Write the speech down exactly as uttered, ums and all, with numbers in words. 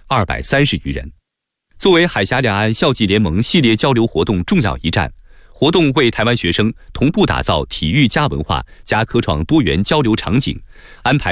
二百三十余人。作为海峡两岸校际联盟系列交流活动重要一站，活动为台湾学生同步打造体育加文化、加科创多元交流场景，安排